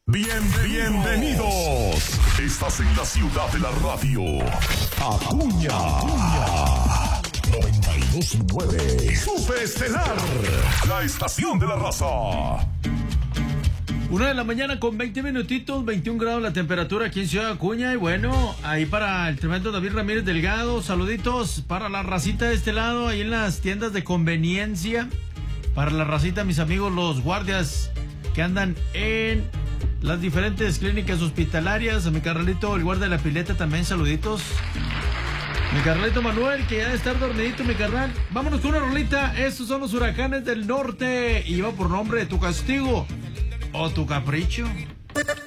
Bienvenidos. Estás en la ciudad de la radio. Acuña. 92.9. Super Estelar. La estación de la raza. 1:00 con 20 minutitos, 21 grados la temperatura aquí en Ciudad Acuña. Y bueno, ahí para el tremendo David Ramírez Delgado, saluditos para la racita de este lado, ahí en las tiendas de conveniencia. Para la racita, mis amigos, los guardias que andan en las diferentes clínicas hospitalarias. A mi carnalito, el guardia de la pileta, también saluditos. Mi carnalito Manuel, que ya debe estar dormidito, mi carnal. Vámonos con una rolita. Estos son los Huracanes del Norte. Y va por nombre de Tu Castigo o Tu Capricho.